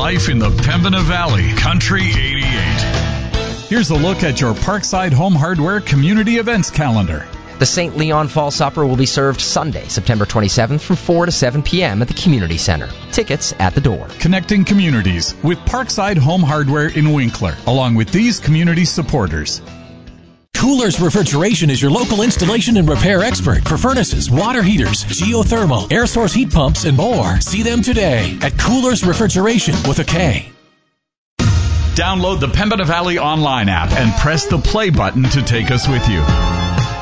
life in the Pembina Valley. Country 88. Here's a look at your Parkside Home Hardware community events calendar. The St. Leon Fall Supper will be served Sunday, September 27th from 4 to 7 p.m. at the Community Center. Tickets at the door. Connecting communities with Parkside Home Hardware in Winkler, along with these community supporters. Coolers Refrigeration is your local installation and repair expert for furnaces, water heaters, geothermal, air source heat pumps, and more. See them today at Coolers Refrigeration with a K. Download the Pembina Valley online app and press the play button to take us with you.